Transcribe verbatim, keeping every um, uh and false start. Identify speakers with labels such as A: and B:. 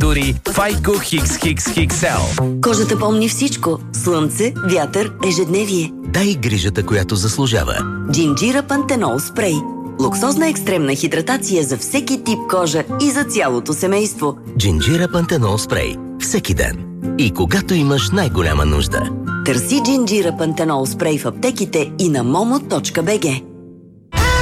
A: температури Файко Хикс Хикс Хиксел.
B: Кожата помни всичко. Слънце, вятър, ежедневие.
C: Дай грижата, която заслужава.
B: Джинджира Пантенол спрей. Луксозна екстремна хидратация за всеки тип кожа и за цялото семейство.
C: Джинджира Пантенол спрей. Всеки ден. И когато имаш най-голяма нужда.
B: Търси Джинджира Пантенол спрей в аптеките и на момо точка би джи.